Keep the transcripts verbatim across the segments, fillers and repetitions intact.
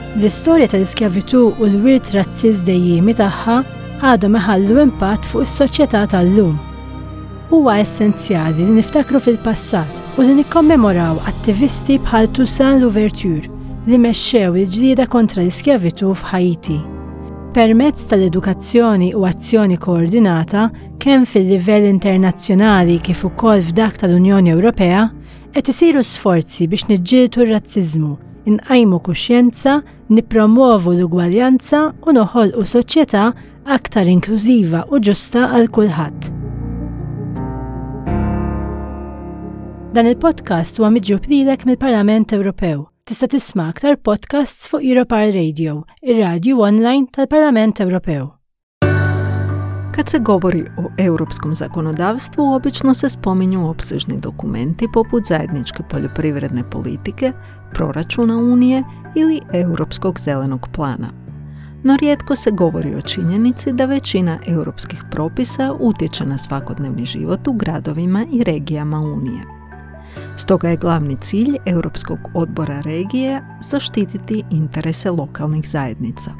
L-istorja tal-iskjavitu u l-wirt razziż dejjemi tagħha għadhom iħallu impatt fuq is-soċjetà tal-lum. Huwa essenzjali li niftakru fil-passat u li nikkommemoraw attivisti bħal Toussaint Louverture li mexxew il-ġlieda kontra l-iskjavitu f'Ħajti. Permezz tal-edukazzjoni u azzjoni koordinata kemm fil-livell internazzjonali kif ukoll f'dak tal-Unjoni Ewropea qed isiru sforzi biex niġġieldu r-razziżmu, inqajmu kuxjenza, nippromovu l-ugwaljanza u noħolqu soċjetà aktar inklużiva u ġusta għal kulħadd. Dan il-podcast huwa miġġub lilek mill-Parlament Ewropew. Tista' tisma' aktar podcasts fuq Europar Radio, ir-radju online tal-Parlament Ewropew. Kad se govori o europskom zakonodavstvu, obično se spominju opsežni dokumenti poput zajedničke poljoprivredne politike, proračuna Unije ili Europskog zelenog plana. No rijetko se govori o činjenici da većina europskih propisa utječe na svakodnevni život u gradovima i regijama Unije. Stoga je glavni cilj Europskog odbora regije zaštititi interese lokalnih zajednica.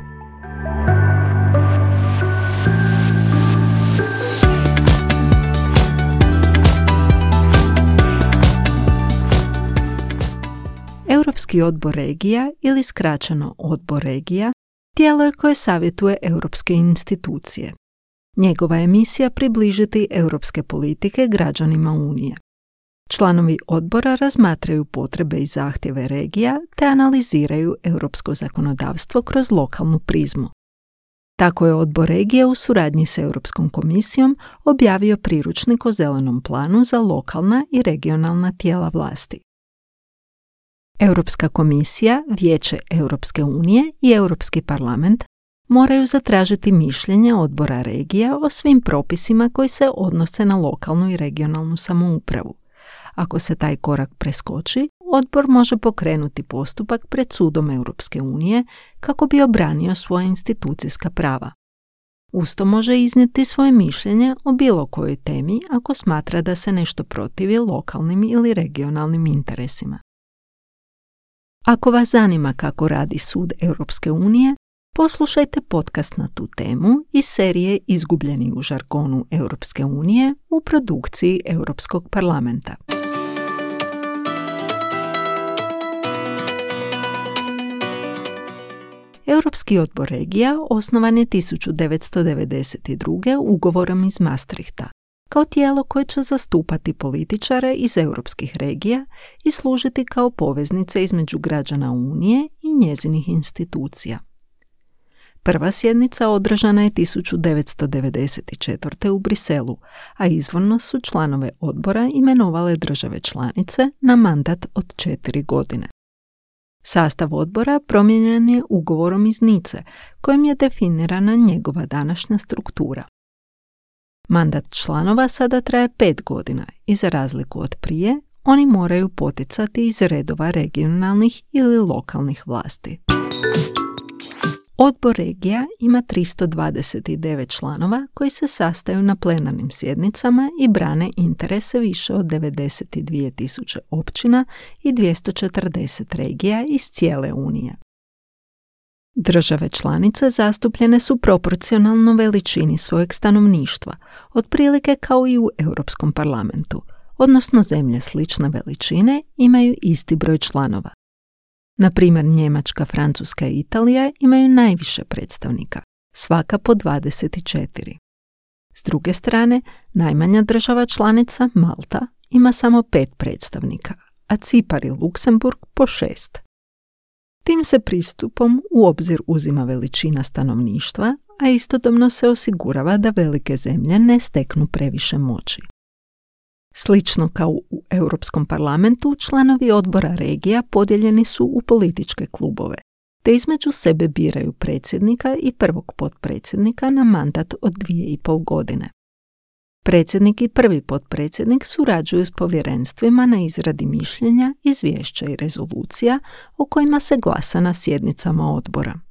Europski odbor regija ili skraćeno odbor regija tijelo je koje savjetuje europske institucije. Njegova je misija približiti europske politike građanima Unije. Članovi odbora razmatraju potrebe i zahtjeve regija te analiziraju europsko zakonodavstvo kroz lokalnu prizmu. Tako je odbor regije u suradnji s Europskom komisijom objavio priručnik o zelenom planu za lokalna i regionalna tijela vlasti. Europska komisija, Vijeće Europske unije i Europski parlament moraju zatražiti mišljenje odbora regija o svim propisima koji se odnose na lokalnu i regionalnu samoupravu. Ako se taj korak preskoči, odbor može pokrenuti postupak pred sudom Europske unije kako bi obranio svoja institucijska prava. Usto može iznijeti svoje mišljenje o bilo kojoj temi ako smatra da se nešto protivi lokalnim ili regionalnim interesima. Ako vas zanima kako radi sud Europske unije, poslušajte podcast na tu temu iz serije Izgubljeni u žargonu Europske unije u produkciji Europskog parlamenta. Europski odbor regija osnovan je tisuću devetsto devedeset druge ugovorom iz Maastrichta, kao tijelo koje će zastupati političare iz europskih regija i služiti kao poveznice između građana Unije i njezinih institucija. Prva sjednica održana je tisuću devetsto devedeset četvrte u Briselu, a izvorno su članove odbora imenovale države članice na mandat od četiri godine. Sastav odbora promijenjen je ugovorom iz Nice, kojim je definirana njegova današnja struktura. Mandat članova sada traje pet godina i za razliku od prije, oni moraju poticati iz redova regionalnih ili lokalnih vlasti. Odbor regija ima tristo dvadeset devet članova koji se sastaju na plenarnim sjednicama i brane interese više od devedeset dvije tisuće općina i dvjesto četrdeset regija iz cijele Unije. Države članice zastupljene su proporcionalno veličini svojeg stanovništva, otprilike kao i u Europskom parlamentu, odnosno zemlje slične veličine imaju isti broj članova. Na primjer, Njemačka, Francuska i Italija imaju najviše predstavnika, svaka po dvadeset četiri. S druge strane, najmanja država članica, Malta, ima samo pet predstavnika, a Cipar i Luksemburg po šest. Tim se pristupom u obzir uzima veličina stanovništva, a istodobno se osigurava da velike zemlje ne steknu previše moći. Slično kao u Europskom parlamentu, članovi odbora regija podijeljeni su u političke klubove, te između sebe biraju predsjednika i prvog potpredsjednika na mandat od dvije i pol godine. Predsjednik i prvi potpredsjednik surađuju s povjerenstvima na izradi mišljenja, izvješća i rezolucija o kojima se glasa na sjednicama odbora.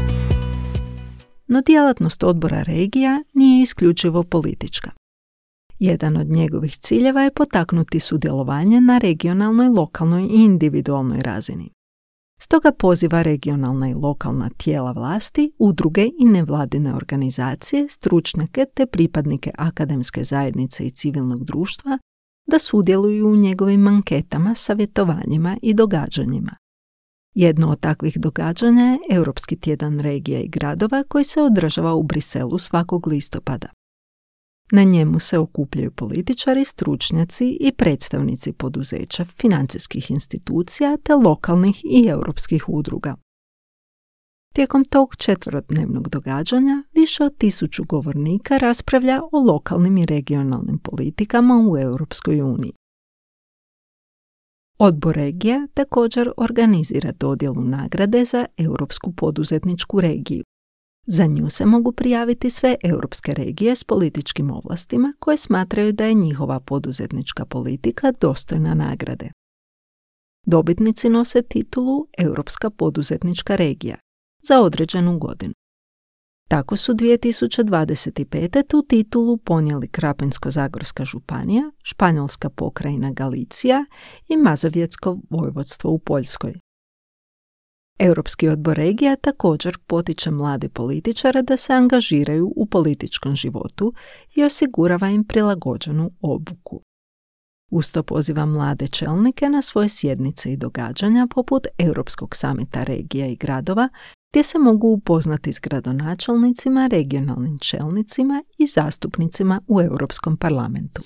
No djelatnost odbora regija nije isključivo politička. Jedan od njegovih ciljeva je potaknuti sudjelovanje na regionalnoj, lokalnoj i individualnoj razini. Stoga poziva regionalna i lokalna tijela vlasti, udruge i nevladine organizacije, stručnjake te pripadnike akademske zajednice i civilnog društva da sudjeluju u njegovim anketama, savjetovanjima i događanjima. Jedno od takvih događanja je Europski tjedan regija i gradova koji se održava u Briselu svakog listopada. Na njemu se okupljaju političari, stručnjaci i predstavnici poduzeća, financijskih institucija te lokalnih i europskih udruga. Tijekom tog četverodnevnog događanja više od tisuću govornika raspravlja o lokalnim i regionalnim politikama u Europskoj uniji. Odbor regija također organizira dodjelu nagrade za Europsku poduzetničku regiju. Za nju se mogu prijaviti sve europske regije s političkim ovlastima koje smatraju da je njihova poduzetnička politika dostojna nagrade. Dobitnici nose titulu Europska poduzetnička regija za određenu godinu. Tako su dvije tisuće dvadeset pete. tu titulu ponijeli Krapinsko-zagorska županija, Španjolska pokrajina Galicija i Mazovjetsko vojvodstvo u Poljskoj. Europski odbor regija također potiče mlade političare da se angažiraju u političkom životu i osigurava im prilagođenu obuku. Usto poziva mlade čelnike na svoje sjednice i događanja poput Europskog samita regija i gradova, gdje se mogu upoznati s gradonačelnicima, regionalnim čelnicima i zastupnicima u Europskom parlamentu.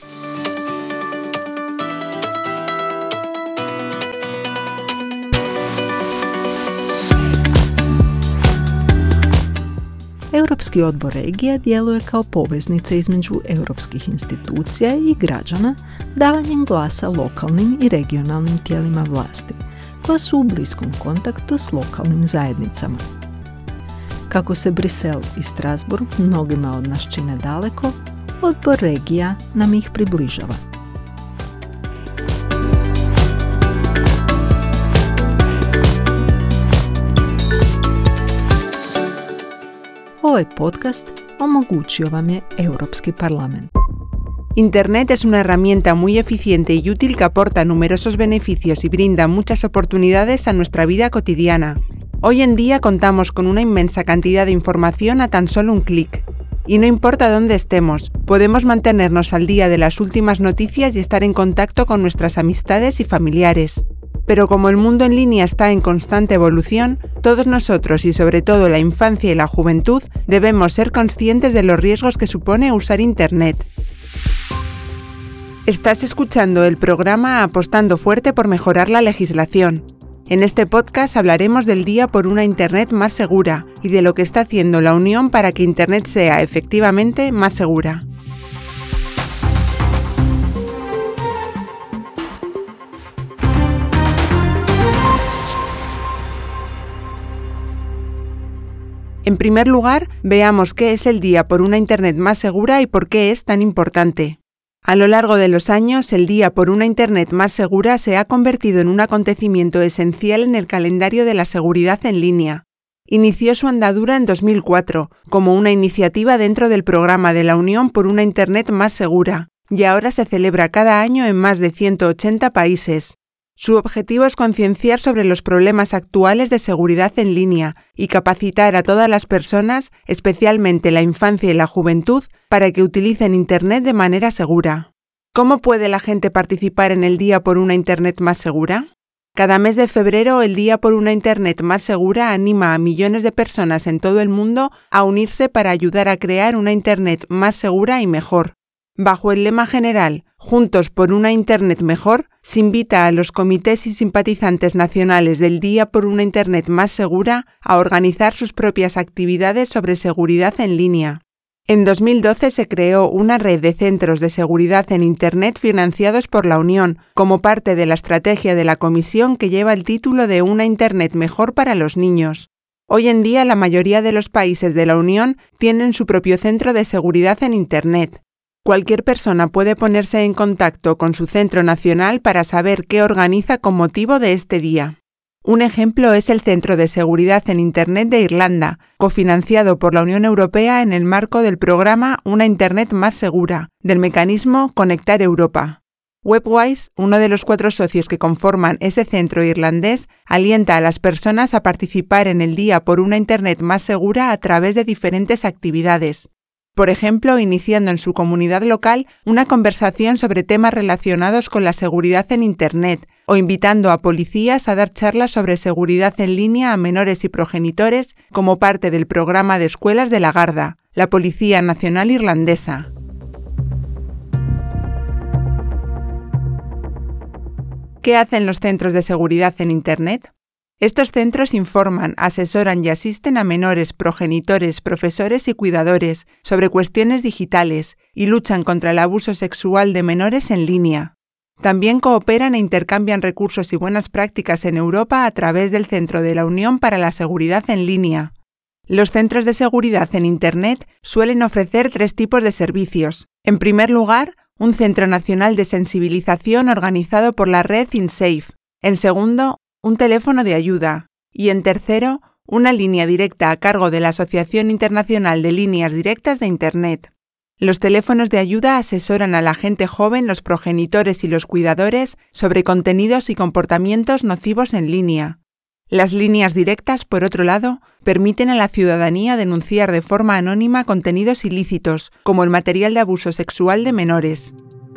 Europski odbor regija djeluje kao poveznica između europskih institucija i građana davanjem glasa lokalnim i regionalnim tijelima vlasti, koja su u bliskom kontaktu s lokalnim zajednicama. Kako se Brisel i Strasbourg mnogima od nas čine daleko, odbor regija nam ih približava. Ovaj podcast omogućio vam je Europski parlament. Internet es una herramienta muy eficiente y útil que aporta numerosos beneficios y brinda muchas oportunidades a nuestra vida cotidiana. Hoy en día contamos con una inmensa cantidad de información a tan solo un clic. Y no importa dónde estemos, podemos mantenernos al día de las últimas noticias y estar en contacto con nuestras amistades y familiares. Pero como el mundo en línea está en constante evolución, todos nosotros y sobre todo la infancia y la juventud debemos ser conscientes de los riesgos que supone usar Internet. Estás escuchando el programa Apostando Fuerte por Mejorar la Legislación. En este podcast hablaremos del Día por una Internet más segura y de lo que está haciendo la Unión para que Internet sea efectivamente más segura. En primer lugar, veamos qué es el Día por una Internet más segura y por qué es tan importante. A lo largo de los años, el Día por una Internet más segura se ha convertido en un acontecimiento esencial en el calendario de la seguridad en línea. Inició su andadura en dos mil cuatro, como una iniciativa dentro del programa de la Unión por una Internet más segura, y ahora se celebra cada año en más de ciento ochenta países. Su objetivo es concienciar sobre los problemas actuales de seguridad en línea y capacitar a todas las personas, especialmente la infancia y la juventud, para que utilicen Internet de manera segura. ¿Cómo puede la gente participar en el Día por una Internet más segura? Cada mes de febrero, el Día por una Internet más segura anima a millones de personas en todo el mundo a unirse para ayudar a crear una Internet más segura y mejor. Bajo el lema general Juntos por una Internet mejor, se invita a los comités y simpatizantes nacionales del Día por una Internet más segura a organizar sus propias actividades sobre seguridad en línea. En dos mil doce se creó una red de centros de seguridad en Internet financiados por la Unión, como parte de la estrategia de la Comisión que lleva el título de Una Internet mejor para los niños. Hoy en día la mayoría de los países de la Unión tienen su propio centro de seguridad en Internet. Cualquier persona puede ponerse en contacto con su centro nacional para saber qué organiza con motivo de este día. Un ejemplo es el Centro de Seguridad en Internet de Irlanda, cofinanciado por la Unión Europea en el marco del programa Una Internet más segura, del mecanismo Conectar Europa. Webwise, uno de los cuatro socios que conforman ese centro irlandés, alienta a las personas a participar en el Día por una Internet más segura a través de diferentes actividades. Por ejemplo, iniciando en su comunidad local una conversación sobre temas relacionados con la seguridad en Internet, o invitando a policías a dar charlas sobre seguridad en línea a menores y progenitores como parte del programa de escuelas de la Garda, la Policía Nacional Irlandesa. ¿Qué hacen los centros de seguridad en Internet? Estos centros informan, asesoran y asisten a menores, progenitores, profesores y cuidadores sobre cuestiones digitales y luchan contra el abuso sexual de menores en línea. También cooperan e intercambian recursos y buenas prácticas en Europa a través del Centro de la Unión para la Seguridad en Línea. Los centros de seguridad en Internet suelen ofrecer tres tipos de servicios. En primer lugar, un centro nacional de sensibilización organizado por la red InSafe. En segundo, un teléfono de ayuda. Y en tercero, una línea directa a cargo de la Asociación Internacional de Líneas Directas de Internet. Los teléfonos de ayuda asesoran a la gente joven, los progenitores y los cuidadores sobre contenidos y comportamientos nocivos en línea. Las líneas directas, por otro lado, permiten a la ciudadanía denunciar de forma anónima contenidos ilícitos, como el material de abuso sexual de menores.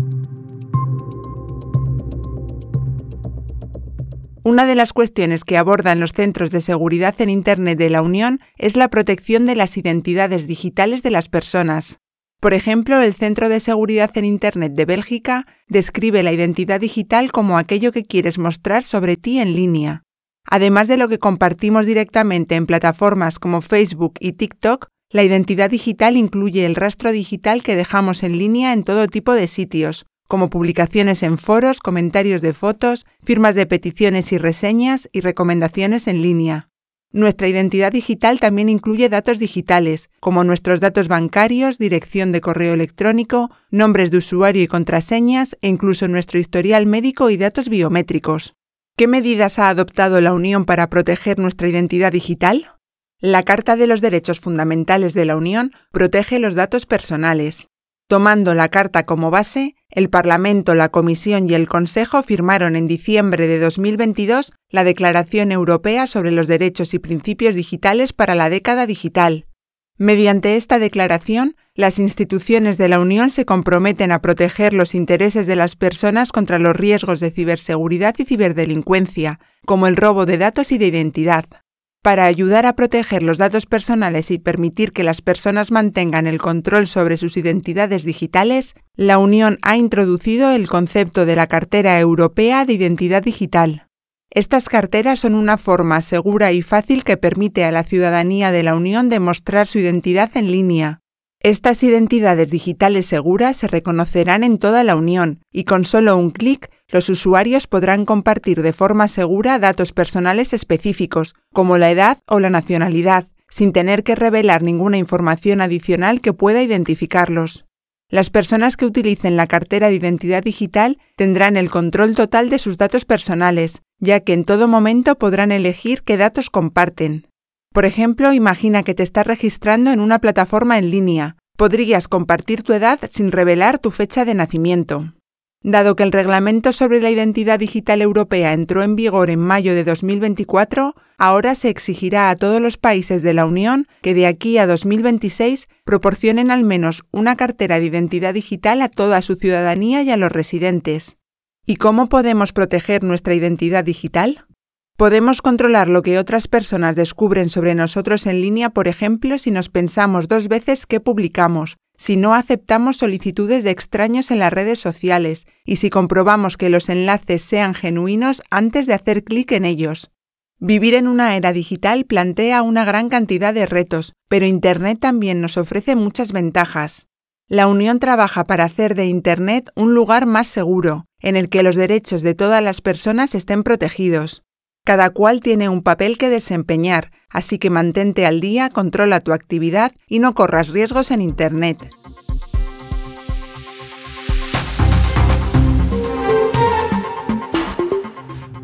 Una de las cuestiones que abordan los centros de seguridad en Internet de la Unión es la protección de las identidades digitales de las personas. Por ejemplo, el Centro de Seguridad en Internet de Bélgica describe la identidad digital como aquello que quieres mostrar sobre ti en línea. Además de lo que compartimos directamente en plataformas como Facebook y TikTok, la identidad digital incluye el rastro digital que dejamos en línea en todo tipo de sitios, como publicaciones en foros, comentarios de fotos, firmas de peticiones y reseñas y recomendaciones en línea. Nuestra identidad digital también incluye datos digitales, como nuestros datos bancarios, dirección de correo electrónico, nombres de usuario y contraseñas, e incluso nuestro historial médico y datos biométricos. ¿Qué medidas ha adoptado la Unión para proteger nuestra identidad digital? La Carta de los Derechos Fundamentales de la Unión protege los datos personales. Tomando la Carta como base, el Parlamento, la Comisión y el Consejo firmaron en diciembre de dos mil veintidós la Declaración Europea sobre los Derechos y Principios Digitales para la década digital. Mediante esta declaración, las instituciones de la Unión se comprometen a proteger los intereses de las personas contra los riesgos de ciberseguridad y ciberdelincuencia, como el robo de datos y de identidad. Para ayudar a proteger los datos personales y permitir que las personas mantengan el control sobre sus identidades digitales, la Unión ha introducido el concepto de la Cartera Europea de Identidad Digital. Estas carteras son una forma segura y fácil que permite a la ciudadanía de la Unión demostrar su identidad en línea. Estas identidades digitales seguras se reconocerán en toda la Unión y con solo un clic los usuarios podrán compartir de forma segura datos personales específicos, como la edad o la nacionalidad, sin tener que revelar ninguna información adicional que pueda identificarlos. Las personas que utilicen la cartera de identidad digital tendrán el control total de sus datos personales, ya que en todo momento podrán elegir qué datos comparten. Por ejemplo, imagina que te estás registrando en una plataforma en línea. Podrías compartir tu edad sin revelar tu fecha de nacimiento. Dado que el Reglamento sobre la Identidad Digital Europea entró en vigor en mayo de dos mil veinticuatro, ahora se exigirá a todos los países de la Unión que de aquí a dos mil veintiséis proporcionen al menos una cartera de identidad digital a toda su ciudadanía y a los residentes. ¿Y cómo podemos proteger nuestra identidad digital? Podemos controlar lo que otras personas descubren sobre nosotros en línea, por ejemplo, si nos pensamos dos veces qué publicamos, si no aceptamos solicitudes de extraños en las redes sociales y si comprobamos que los enlaces sean genuinos antes de hacer clic en ellos. Vivir en una era digital plantea una gran cantidad de retos, pero Internet también nos ofrece muchas ventajas. La Unión trabaja para hacer de Internet un lugar más seguro, en el que los derechos de todas las personas estén protegidos. Cada cual tiene un papel que desempeñar, así que mantente al día, controla tu actividad y no corras riesgos en Internet.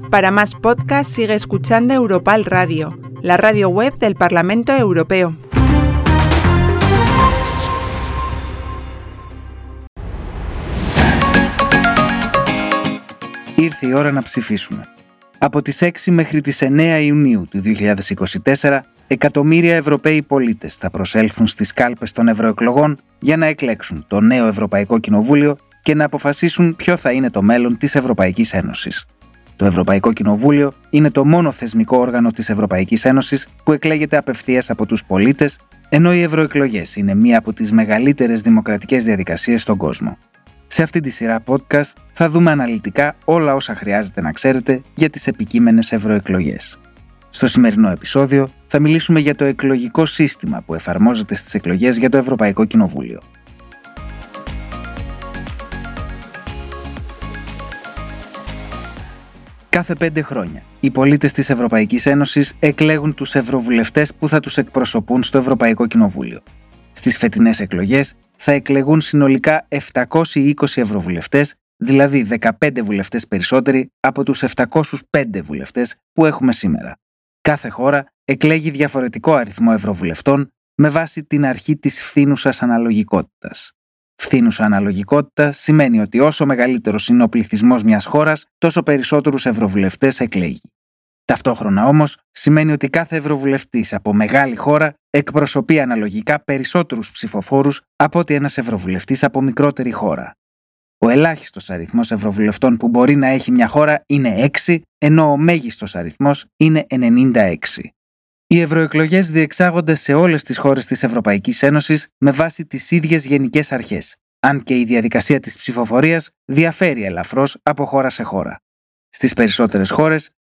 Para más podcasts sigue escuchando Europal Radio, la radio web del Parlamento Europeo. Ήρθε η ώρα να ψηφίσουμε. Από τις έξι μέχρι τις εννέα Ιουνίου του δύο χιλιάδες είκοσι τέσσερα, εκατομμύρια Ευρωπαίοι πολίτες θα προσέλθουν στις κάλπες των ευρωεκλογών για να εκλέξουν το νέο Ευρωπαϊκό Κοινοβούλιο και να αποφασίσουν ποιο θα είναι το μέλλον της Ευρωπαϊκής Ένωσης. Το Ευρωπαϊκό Κοινοβούλιο είναι το μόνο θεσμικό όργανο της Ευρωπαϊκής Ένωσης που εκλέγεται απευθείας από τους πολίτες, ενώ οι ευρωεκλογές είναι μία από τις μεγαλύτερες δημοκρατικές διαδικασίες στον κόσμο. Σε αυτή τη σειρά podcast θα δούμε αναλυτικά όλα όσα χρειάζεται να ξέρετε για τις επικείμενες ευρωεκλογές. Στο σημερινό επεισόδιο θα μιλήσουμε για το εκλογικό σύστημα που εφαρμόζεται στις εκλογές για το Ευρωπαϊκό Κοινοβούλιο. Κάθε πέντε χρόνια, οι πολίτες της Ευρωπαϊκής Ένωσης εκλέγουν τους ευρωβουλευτές που θα τους εκπροσωπούν στο Ευρωπαϊκό Κοινοβούλιο. Στις φετινές εκλογές θα εκλεγούν συνολικά επτακόσιοι είκοσι ευρωβουλευτές, δηλαδή δεκαπέντε βουλευτές περισσότεροι από τους επτακόσιους πέντε βουλευτές που έχουμε σήμερα. Κάθε χώρα εκλέγει διαφορετικό αριθμό ευρωβουλευτών με βάση την αρχή της φθήνουσας αναλογικότητας. Φθήνουσα αναλογικότητα σημαίνει ότι όσο μεγαλύτερος είναι ο πληθυσμός μιας χώρας, τόσο περισσότερους ευρωβουλευτές εκλέγει. Ταυτόχρονα όμως σημαίνει ότι κάθε ευρωβουλευτής από μεγάλη χώρα εκπροσωπεί αναλογικά περισσότερους ψηφοφόρους από ότι ένας ευρωβουλευτής από μικρότερη χώρα. Ο ελάχιστος αριθμός ευρωβουλευτών που μπορεί να έχει μια χώρα είναι έξι, ενώ ο μέγιστος αριθμός είναι ενενήντα έξι. Οι ευρωεκλογές διεξάγονται σε όλες τις χώρες της Ευρωπαϊκής Ένωσης με βάση τις ίδιες γενικές αρχές, αν και η διαδικασία της ψηφοφορίας διαφέρει ελαφρώς από χώρα σε χώρα. Στις περισσότερες χώρες,